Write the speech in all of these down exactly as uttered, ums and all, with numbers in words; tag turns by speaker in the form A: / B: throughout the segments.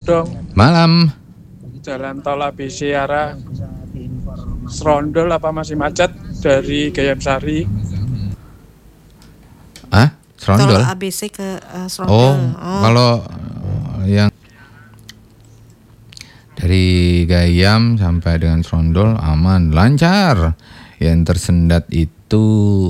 A: dong.
B: Malam.
A: Jalan tol A B C arah Srondol apa masih macet dari Gayamsari?
B: Ah, Srondol?
C: Tol A B C ke uh, Srondol.
B: Oh,
C: oh,
B: kalau yang dari Gayam sampai dengan Srondol aman, lancar. Yang tersendat itu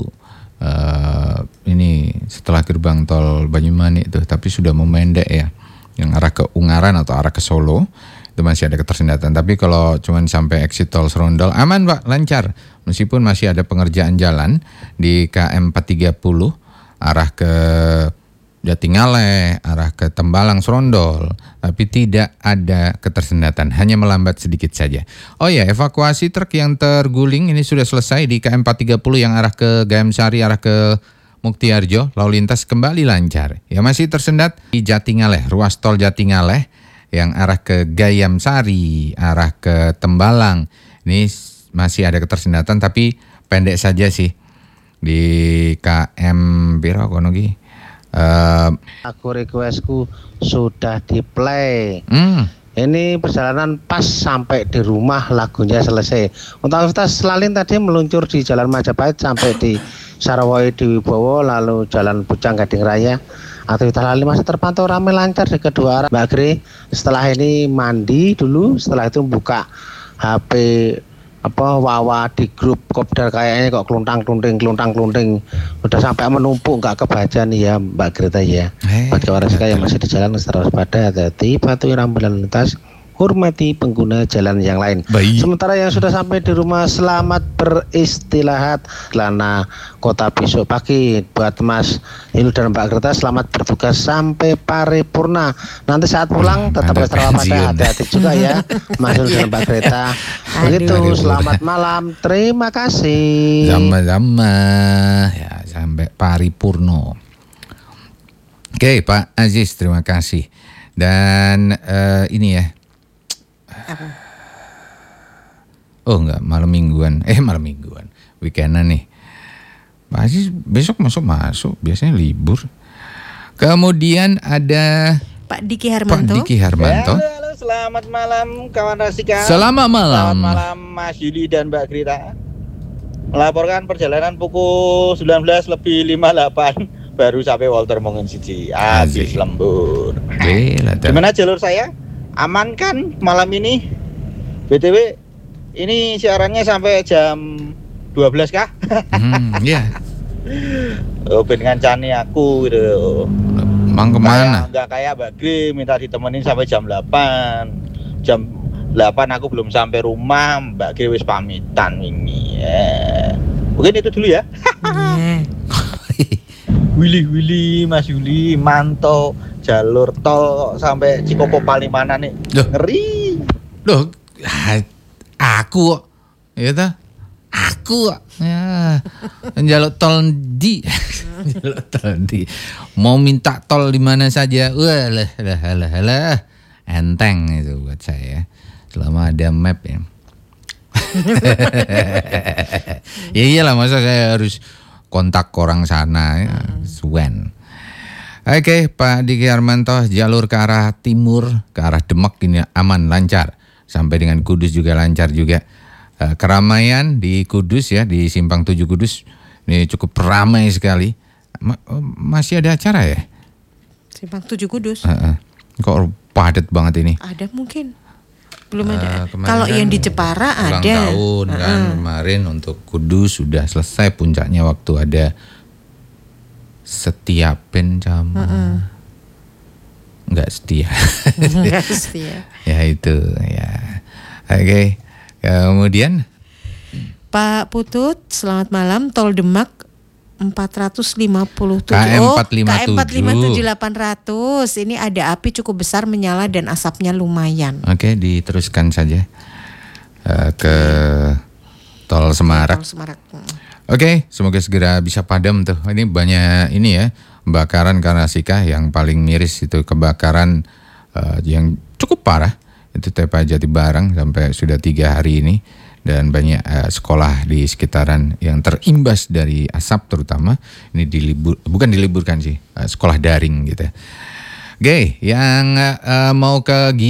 B: uh, ini setelah gerbang tol Banyumanik itu, tapi sudah memendek ya. Yang arah ke Ungaran atau arah ke Solo itu masih ada ketersendatan. Tapi kalau cuman sampai exit tol Srondol aman Pak, lancar. Meskipun masih ada pengerjaan jalan di K M empat tiga nol arah ke Jatingaleh, arah ke Tembalang Srondol, tapi tidak ada ketersendatan, hanya melambat sedikit saja. Oh ya, evakuasi truk yang terguling ini sudah selesai di K M empat tiga nol yang arah ke Gayamsari, arah ke Muktiarjo, lalu lintas kembali lancar. Ya masih tersendat di Jatingaleh, ruas tol Jatingaleh yang arah ke Gayamsari, arah ke Tembalang. Ini masih ada ketersendatan tapi pendek saja sih. Di K M piro kono ki? Uh,
D: Aku requestku sudah di play.
B: hmm.
D: Ini perjalanan pas sampai di rumah lagunya selesai. Untuk aktivitas lalin tadi meluncur di Jalan Majapahit sampai di Sarawai di Wibowo, lalu Jalan Bujang Gading Raya. Aktivitas lalin masih terpantau ramai lancar di kedua arah. Mbak Gri, setelah ini mandi dulu, setelah itu buka H P apa Wawa di grup Kopdar, kayaknya kok keluntang-klunting keluntang-klunting udah sampai menumpuk, nggak kebaca nih ya Mbak Greta ya.
B: Hey,
D: bagi warga yang masih di jalan harus pada hati-hati, patuhi rambu lalu lintas, hormati pengguna jalan yang lain.
B: Baik.
D: Sementara yang sudah sampai di rumah selamat beristirahat. Lana Kota besok pagi buat Mas Ilu dan Mbak Greta, selamat bertugas sampai paripurna. Nanti saat pulang tetap
B: Ada
D: berserah pada,
B: pensiun.
D: hati-hati juga ya Mas Ilu dan Mbak Greta. Begitu,
B: Aduh.
D: selamat malam, terima kasih.
B: Sama-sama ya, sampai paripurno. Oke Pak Aziz, terima kasih. Dan uh, ini ya. Oh enggak, malam mingguan. Eh malam mingguan. Weekendan nih. Pak Aziz besok masuk-masuk, biasanya libur. Kemudian ada
C: Pak Diki Harmanto.
B: Pak Diki Harmanto.
E: Halo, halo, selamat malam kawan Rasika.
B: Selamat malam.
E: Selamat malam Mas Yuli dan Mbak Grita. Melaporkan perjalanan pukul sembilan belas lebih lima puluh delapan baru sampai Walter Mongen City. Habis
B: Asik.
E: lembur.
B: Gila, dah.
E: Gimana jalur saya? Aman kan malam ini? B T W ini siarannya sampai jam dua belas kah?
B: Hmm, ya.
E: Oh, ben ngancani aku gitu.
B: Mang kemana?
E: Enggak kayak Mbak Gri minta ditemenin sampai jam delapan. Jam delapan aku belum sampai rumah, Mbak Gri wis pamitan ini. Ya. Mungkin itu dulu ya.
C: Yeah.
E: Willy Willy Mas Yuli mantau jalur tol sampai Cikopo Palimanan nih.
B: Loh.
E: Ngeri.
B: Loh, aku kok. Ya ta? Aku kok. Ya. Njaluk tol di. Njaluk tol di. Mau minta tol di mana saja. Wah, lah lah lah lah. Enteng itu buat saya. Selama ada map ya. Ya iyalah, masa saya harus kontak orang sana ya. Suwen. Oke, Pak Diki Harmanto, jalur ke arah timur, ke arah Demak ini aman, lancar. Sampai dengan Kudus juga lancar juga. E, keramaian di Kudus ya, di Simpang tujuh Kudus, ini cukup ramai sekali. Ma- masih ada acara ya?
C: Simpang tujuh Kudus.
B: E, e. Kok padat banget ini?
C: Ada mungkin. Belum
B: E,
C: ada.
B: kemarin
C: Kalau
B: kan
C: yang di Jepara
B: ulang
C: ada.
B: tahun kan
C: Uh-uh.
B: kemarin untuk Kudus sudah selesai puncaknya waktu ada Setiapen sama
C: Uh-uh.
B: nggak setia.
C: Enggak setia.
B: Ya itu ya. Oke. Kemudian
C: Pak Putut, selamat malam. Tol Demak empat ratus lima puluh tujuh.
B: K M
C: Oh,
B: empat lima tujuh.
C: K M empat lima tujuh delapan ratus. Ini ada api cukup besar menyala dan asapnya lumayan.
B: oke, diteruskan saja eh, ke Tol Semarak.
C: Tol Semarak.
B: Oke, semoga segera bisa padam tuh. Ini banyak ini ya, kebakaran karena Sika yang paling miris itu kebakaran eh, yang cukup parah. Itu T P A Jatibarang sampai sudah tiga hari ini. Dan banyak uh, sekolah di sekitaran yang terimbas dari asap terutama. Ini dilibur, bukan diliburkan sih, uh, sekolah daring gitu. Oke, yang uh, mau ke